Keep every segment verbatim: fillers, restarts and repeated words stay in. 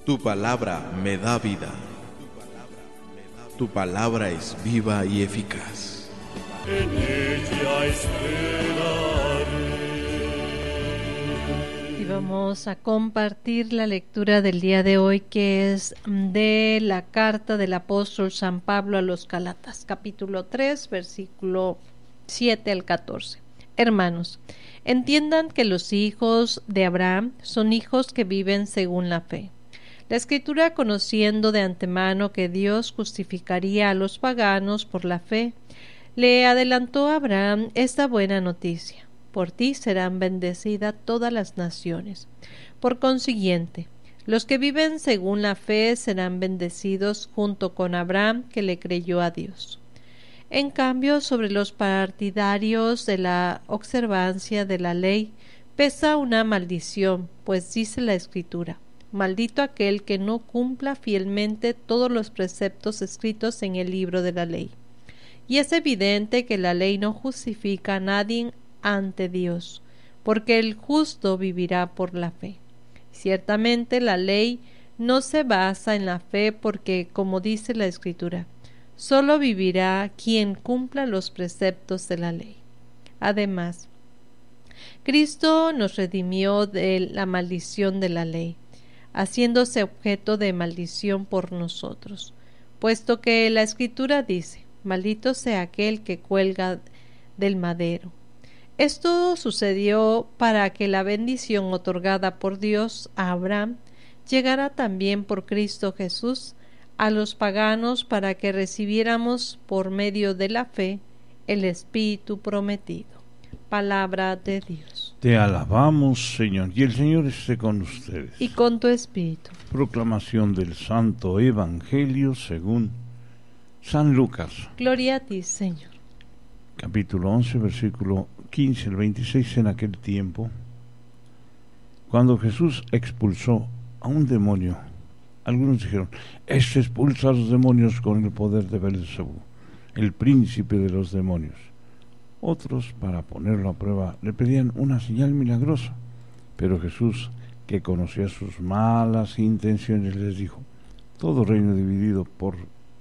Tu palabra me da vida. Tu palabra es viva y eficaz. En ella esperaré. Y vamos a compartir la lectura del día de hoy, que es de la carta del apóstol San Pablo a los Gálatas, capítulo tres, versículo siete al catorce. Hermanos, entiendan que los hijos de Abraham son hijos que viven según la fe. La Escritura, conociendo de antemano que Dios justificaría a los paganos por la fe, le adelantó a Abraham esta buena noticia: por ti serán bendecidas todas las naciones. Por consiguiente, los que viven según la fe serán bendecidos junto con Abraham, que le creyó a Dios. En cambio, sobre los partidarios de la observancia de la ley pesa una maldición, pues dice la Escritura: maldito aquel que no cumpla fielmente todos los preceptos escritos en el libro de la ley. Y es evidente que la ley no justifica a nadie ante Dios, porque el justo vivirá por la fe. Ciertamente la ley no se basa en la fe, porque, como dice la Escritura, solo vivirá quien cumpla los preceptos de la ley. Además, Cristo nos redimió de la maldición de la ley, haciéndose objeto de maldición por nosotros, puesto que la Escritura dice: maldito sea aquel que cuelga del madero. Esto sucedió para que la bendición otorgada por Dios a Abraham llegara también por Cristo Jesús a los paganos, para que recibiéramos por medio de la fe el Espíritu prometido. Palabra de Dios. Te alabamos, Señor, y el Señor esté con ustedes. Y con tu espíritu. Proclamación del Santo Evangelio según San Lucas. Gloria a ti, Señor. Capítulo once, versículo quince al veintiséis. En aquel tiempo, cuando Jesús expulsó a un demonio, algunos dijeron: este expulsa a los demonios con el poder de Beelzebú, el príncipe de los demonios. Otros, para ponerlo a prueba, le pedían una señal milagrosa. Pero Jesús, que conocía sus malas intenciones, les dijo: todo reino dividido por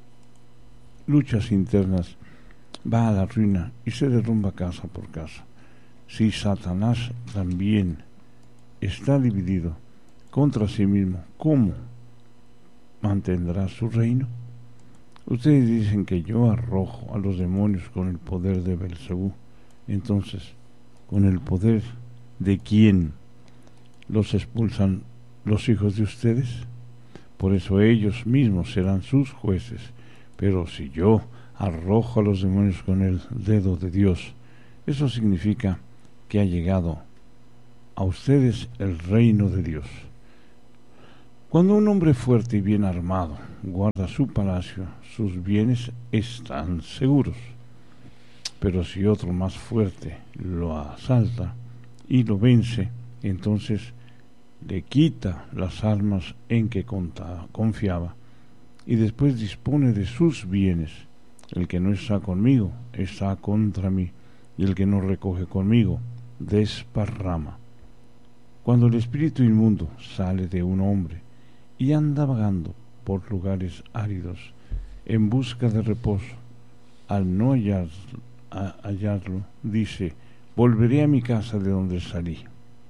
luchas internas va a la ruina y se derrumba casa por casa. Si Satanás también está dividido contra sí mismo, ¿cómo mantendrá su reino? Ustedes dicen que yo arrojo a los demonios con el poder de Beelzebú. Entonces, ¿con el poder de quién los expulsan los hijos de ustedes? Por eso ellos mismos serán sus jueces. Pero si yo arrojo a los demonios con el dedo de Dios, eso significa que ha llegado a ustedes el reino de Dios. Cuando un hombre fuerte y bien armado guarda su palacio, sus bienes están seguros. Pero si otro más fuerte lo asalta y lo vence, entonces le quita las armas en que confiaba y después dispone de sus bienes. El que no está conmigo está contra mí, y el que no recoge conmigo desparrama. Cuando el espíritu inmundo sale de un hombre y anda vagando por lugares áridos en busca de reposo, al no hallar, a, hallarlo, dice: volveré a mi casa de donde salí.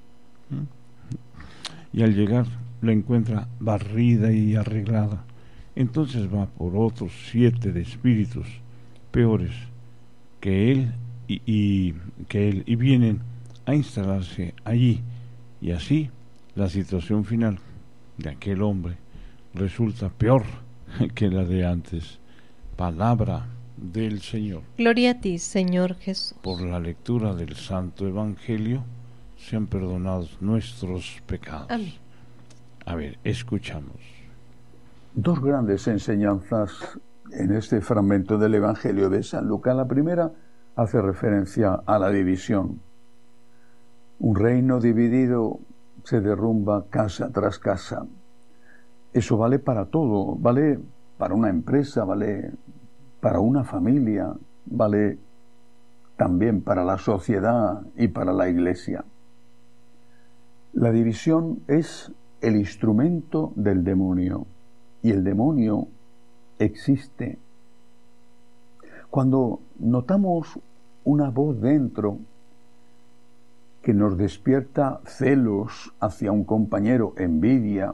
¿Mm? Y al llegar la encuentra barrida y arreglada. Entonces va por otros siete de espíritus peores que él y, y que él y vienen a instalarse allí, y así la situación final de aquel hombre resulta peor que la de antes. Palabra del Señor. Gloria a ti, Señor Jesús. Por la lectura del Santo Evangelio sean perdonados nuestros pecados. Amén. A ver, escuchamos. Dos grandes enseñanzas en este fragmento del Evangelio de San Lucas. La primera hace referencia a la división. Un reino dividido se derrumba casa tras casa. Eso vale para todo, vale para una empresa, vale para una familia, vale también para la sociedad y para la Iglesia. La división es el instrumento del demonio. Y el demonio existe. Cuando notamos una voz dentro que nos despierta celos hacia un compañero, envidia,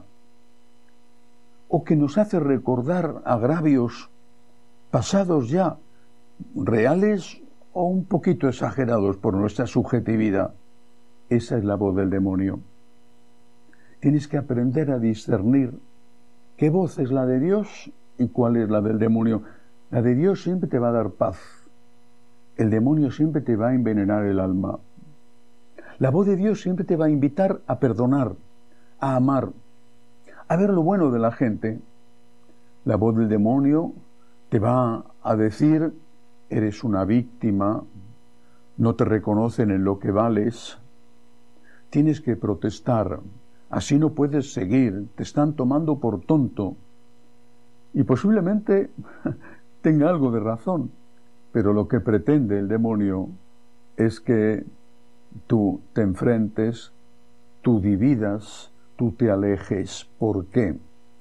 o que nos hace recordar agravios pasados ya, reales o un poquito exagerados por nuestra subjetividad, esa es la voz del demonio. Tienes que aprender a discernir qué voz es la de Dios y cuál es la del demonio. La de Dios siempre te va a dar paz. El demonio siempre te va a envenenar el alma. La voz de Dios siempre te va a invitar a perdonar, a amar, a ver lo bueno de la gente. La voz del demonio te va a decir: eres una víctima, no te reconocen en lo que vales, tienes que protestar, así no puedes seguir, te están tomando por tonto. Y posiblemente tenga algo de razón, pero lo que pretende el demonio es que tú te enfrentes, tú dividas, tú te alejes. ¿Por qué?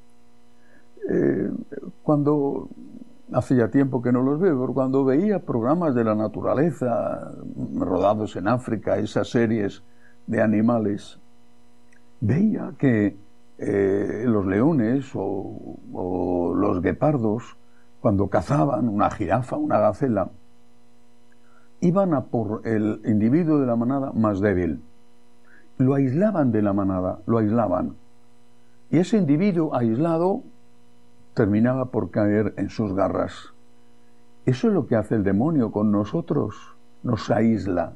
Eh, cuando, hace ya tiempo que no los veo, pero cuando veía programas de la naturaleza rodados en África, esas series de animales, veía que eh, los leones o, o los guepardos, cuando cazaban una jirafa, una gacela, iban a por el individuo de la manada más débil. Lo aislaban de la manada, lo aislaban. Y ese individuo aislado terminaba por caer en sus garras. Eso es lo que hace el demonio con nosotros, nos aísla.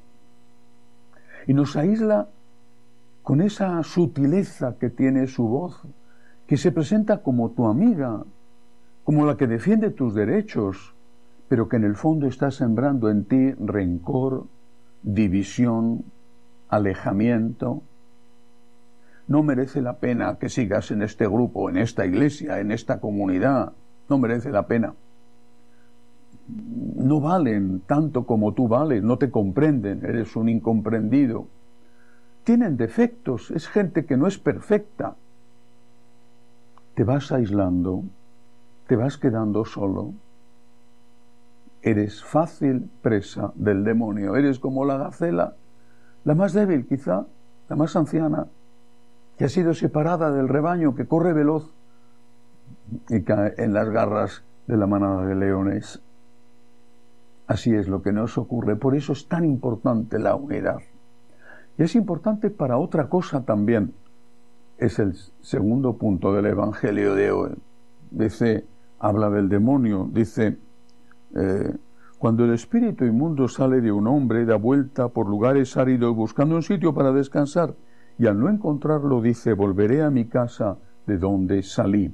Y nos aísla con esa sutileza que tiene su voz, que se presenta como tu amiga, como la que defiende tus derechos, pero que en el fondo está sembrando en ti rencor, división, alejamiento. No merece la pena que sigas en este grupo, en esta iglesia, en esta comunidad. No merece la pena. No valen tanto como tú vales, no te comprenden, eres un incomprendido. Tienen defectos, es gente que no es perfecta. Te vas aislando, te vas quedando solo. Eres fácil presa del demonio, eres como la gacela, la más débil quizá, la más anciana, que ha sido separada del rebaño, que corre veloz y cae en las garras de la manada de leones. Así es lo que nos ocurre, por eso es tan importante la unidad. Y es importante para otra cosa también. Es el segundo punto del Evangelio de hoy. Dice, habla del demonio, dice, eh, cuando el espíritu inmundo sale de un hombre, da vuelta por lugares áridos buscando un sitio para descansar, y al no encontrarlo dice, volveré a mi casa de donde salí.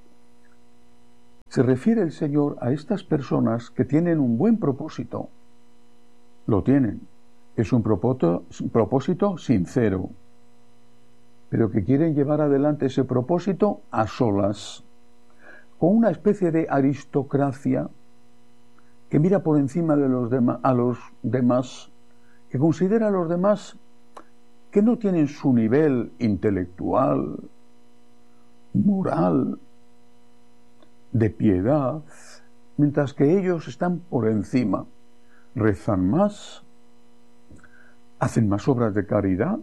Se refiere el Señor a estas personas que tienen un buen propósito. Lo tienen. Es un propósito, un propósito sincero, pero que quieren llevar adelante ese propósito a solas, con una especie de aristocracia que mira por encima de los demás, a los demás, que considera a los demás que no tienen su nivel intelectual, moral, de piedad, mientras que ellos están por encima, rezan más, hacen más obras de caridad,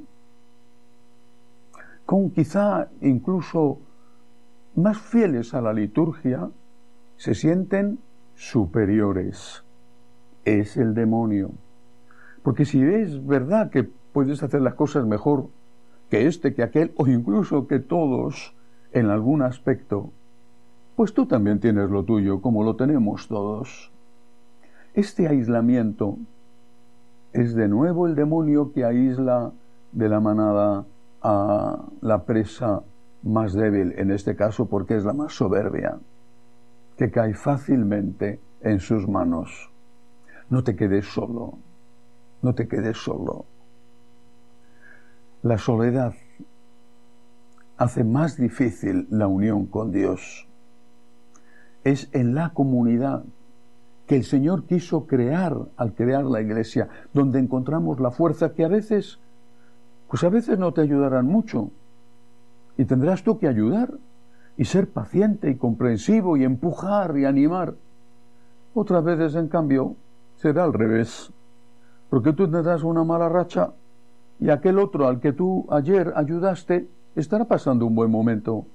con quizá incluso más fieles a la liturgia, se sienten superiores. Es el demonio. Porque si es verdad que puedes hacer las cosas mejor que este, que aquel, o incluso que todos en algún aspecto, pues tú también tienes lo tuyo, como lo tenemos todos. Este aislamiento es de nuevo el demonio que aísla de la manada a la presa más débil, en este caso porque es la más soberbia, que cae fácilmente en sus manos. No te quedes solo, no te quedes solo. La soledad hace más difícil la unión con Dios. Es en la comunidad que el Señor quiso crear al crear la Iglesia, donde encontramos la fuerza que a veces, pues a veces no te ayudarán mucho, y tendrás tú que ayudar y ser paciente y comprensivo y empujar y animar. Otras veces, en cambio, será al revés, porque tú tendrás una mala racha y aquel otro al que tú ayer ayudaste estará pasando un buen momento.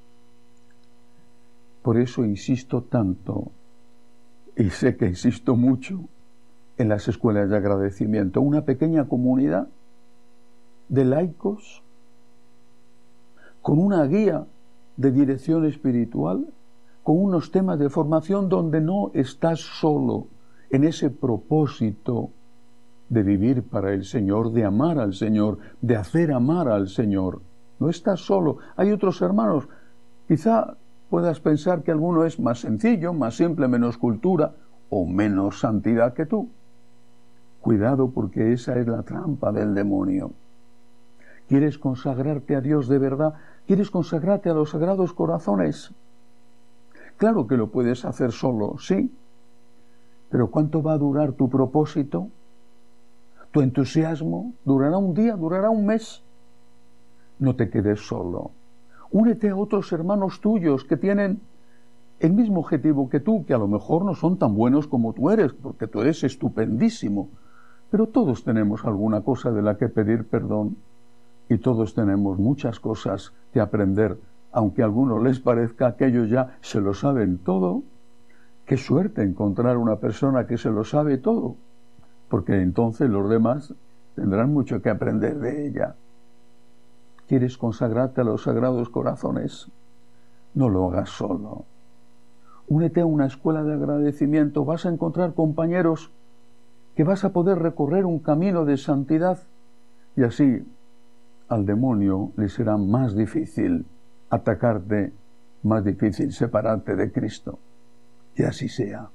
Por eso insisto tanto, y sé que insisto mucho, en las escuelas de agradecimiento, una pequeña comunidad de laicos con una guía de dirección espiritual, con unos temas de formación donde no estás solo en ese propósito de vivir para el Señor, de amar al Señor, de hacer amar al Señor. No estás solo, hay otros hermanos. Quizá puedas pensar que alguno es más sencillo, más simple, menos cultura o menos santidad que tú. Cuidado, porque esa es la trampa del demonio. ¿Quieres consagrarte a Dios de verdad? ¿Quieres consagrarte a los sagrados corazones? Claro que lo puedes hacer solo, sí. Pero ¿cuánto va a durar tu propósito? ¿Tu entusiasmo? ¿Durará un día? ¿Durará un mes? No te quedes solo. Únete a otros hermanos tuyos que tienen el mismo objetivo que tú, que a lo mejor no son tan buenos como tú eres, porque tú eres estupendísimo. Pero todos tenemos alguna cosa de la que pedir perdón y todos tenemos muchas cosas que aprender, aunque a algunos les parezca que ellos ya se lo saben todo. Qué suerte encontrar una persona que se lo sabe todo, porque entonces los demás tendrán mucho que aprender de ella. ¿Quieres consagrarte a los sagrados corazones? No lo hagas solo. Únete a una escuela de agradecimiento. Vas a encontrar compañeros que vas a poder recorrer un camino de santidad y así al demonio le será más difícil atacarte, más difícil separarte de Cristo. Que así sea.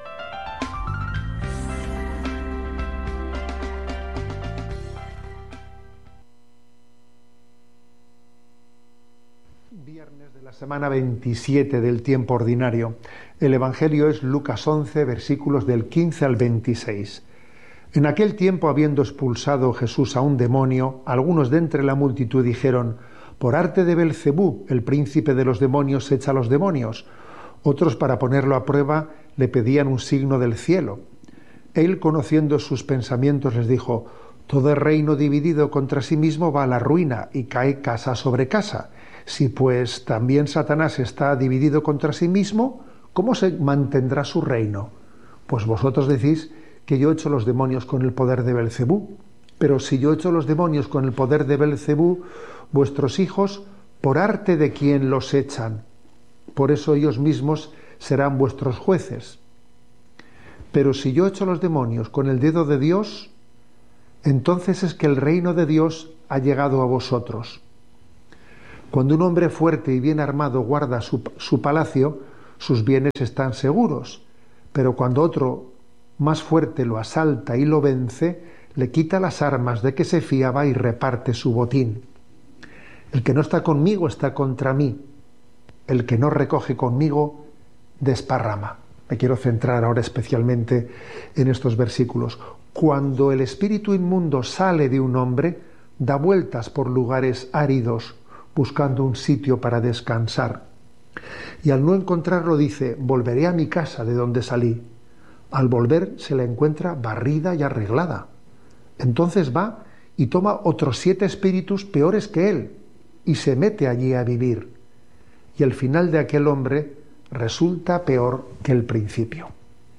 Viernes de la semana veintisiete del tiempo ordinario. El Evangelio es Lucas once, versículos del quince al veintiséis. En aquel tiempo, habiendo expulsado Jesús a un demonio, algunos de entre la multitud dijeron: por arte de Belcebú, el príncipe de los demonios, echa a los demonios. Otros, para ponerlo a prueba, le pedían un signo del cielo. Él, conociendo sus pensamientos, les dijo: todo reino dividido contra sí mismo va a la ruina y cae casa sobre casa. Si pues también Satanás está dividido contra sí mismo, ¿cómo se mantendrá su reino? Pues vosotros decís que yo echo los demonios con el poder de Belcebú. Pero si yo echo los demonios con el poder de Belcebú, vuestros hijos, ¿por arte de quién los echan? Por eso ellos mismos serán vuestros jueces. Pero si yo echo los demonios con el dedo de Dios, entonces es que el reino de Dios ha llegado a vosotros. Cuando un hombre fuerte y bien armado guarda su, su palacio, sus bienes están seguros. Pero cuando otro más fuerte lo asalta y lo vence, le quita las armas de que se fiaba y reparte su botín. El que no está conmigo está contra mí. El que no recoge conmigo desparrama. Me quiero centrar ahora especialmente en estos versículos. Cuando el espíritu inmundo sale de un hombre, da vueltas por lugares áridos, buscando un sitio para descansar. Y al no encontrarlo dice: volveré a mi casa de donde salí. Al volver se la encuentra barrida y arreglada. Entonces va y toma otros siete espíritus peores que él y se mete allí a vivir. Y el final de aquel hombre resulta peor que el principio.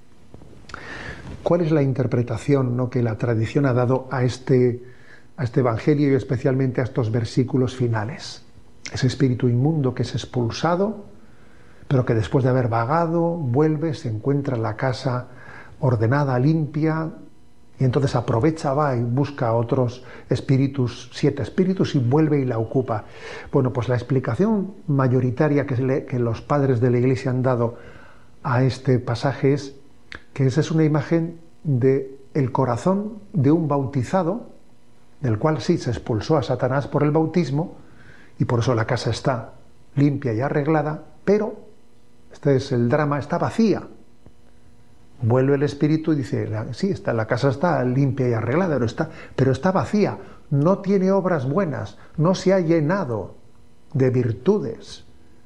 ¿Cuál es la interpretación, ¿no?, que la tradición ha dado a este, a este Evangelio y especialmente a estos versículos finales? Ese espíritu inmundo que es expulsado, pero que después de haber vagado, vuelve, se encuentra en la casa ordenada, limpia, y entonces aprovecha, va y busca otros espíritus, siete espíritus, y vuelve y la ocupa. Bueno, pues la explicación mayoritaria que, le, que los padres de la Iglesia han dado a este pasaje es que esa es una imagen del corazón de un bautizado, del cual sí se expulsó a Satanás por el bautismo, y por eso la casa está limpia y arreglada, pero, este es el drama, está vacía. Vuelve el espíritu y dice: sí, está, la casa está limpia y arreglada, pero está, pero está vacía, no tiene obras buenas, no se ha llenado de virtudes.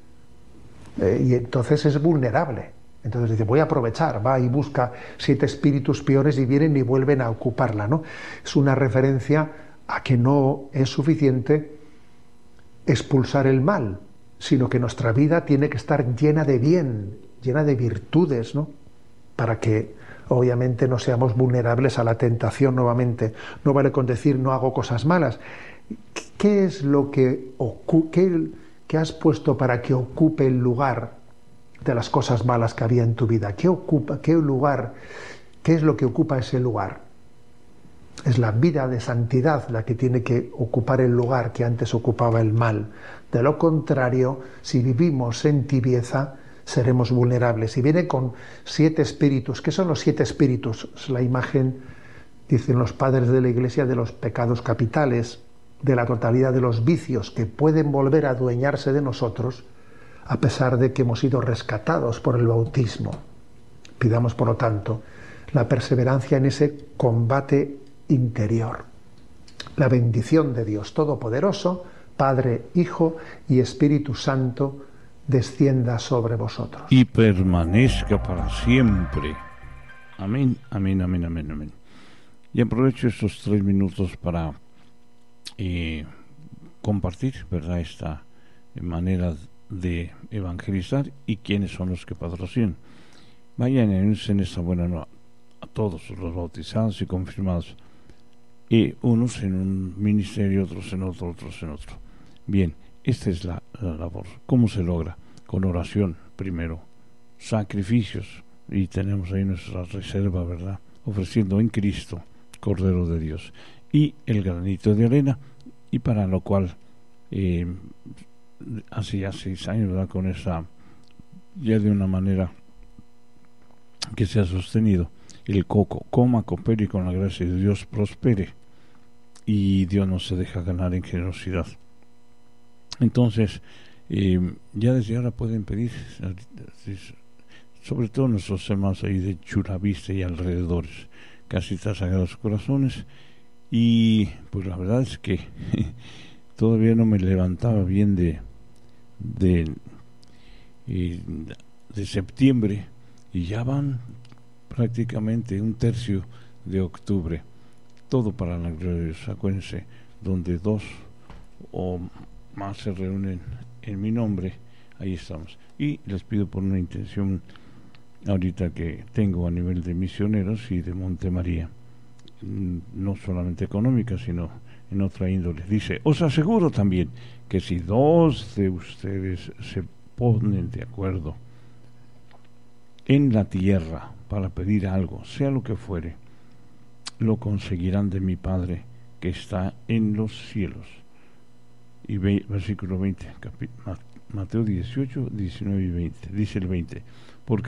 Eh, y entonces es vulnerable. Entonces dice, voy a aprovechar, va y busca siete espíritus peores y vienen y vuelven a ocuparla, ¿no? Es una referencia a que no es suficiente expulsar el mal, sino que nuestra vida tiene que estar llena de bien, llena de virtudes, ¿no? Para que obviamente no seamos vulnerables a la tentación nuevamente. No vale con decir no hago cosas malas. ¿Qué es lo que, ocu- qué, qué has puesto para que ocupe el lugar de las cosas malas que había en tu vida? ¿Qué ocupa, qué lugar, qué es lo que ocupa ese lugar? Es la vida de santidad la que tiene que ocupar el lugar que antes ocupaba el mal. De lo contrario, si vivimos en tibieza, seremos vulnerables. Y viene con siete espíritus. ¿Qué son los siete espíritus? Es la imagen, dicen los padres de la Iglesia, de los pecados capitales, de la totalidad de los vicios que pueden volver a adueñarse de nosotros, a pesar de que hemos sido rescatados por el bautismo. Pidamos, por lo tanto, la perseverancia en ese combate interior. La bendición de Dios Todopoderoso, Padre, Hijo y Espíritu Santo, descienda sobre vosotros. Y permanezca para siempre. Amén, amén, amén, amén, amén. Y aprovecho estos tres minutos para eh, compartir, ¿verdad?, esta manera de evangelizar y quiénes son los que patrocinan. Vayan y anuncien esta buena nueva a todos los bautizados y confirmados, y unos en un ministerio, otros en otro, otros en otro. Bien, esta es la, la labor. ¿Cómo se logra? Con oración primero, sacrificios, y tenemos ahí nuestra reserva, ¿verdad?, ofreciendo en Cristo, Cordero de Dios, y el granito de arena, y para lo cual eh, hace ya seis años, ¿verdad?, con esa, ya de una manera que se ha sostenido, el coco, coma, coopere y con la gracia de Dios prospere, y Dios no se deja ganar en generosidad. Entonces, eh, ya desde ahora pueden pedir, sobre todo nuestros hermanos ahí de Churavista y alrededores, Casitas Sagrados Corazones, y pues la verdad es que todavía no me levantaba bien de de, de septiembre, y ya van prácticamente un tercio de octubre. Todo para la gloria de Dios. Acuérdense, donde dos o más se reúnen en mi nombre, ahí estamos. Y les pido por una intención ahorita que tengo a nivel de misioneros y de Montemaría, no solamente económica, sino en otra índole. Dice, os aseguro también que si dos de ustedes se ponen de acuerdo en la tierra para pedir algo, sea lo que fuere, lo conseguirán de mi Padre que está en los cielos. Y ve, versículo veinte, capi, Mateo dieciocho, diecinueve y veinte, dice el veinte, porque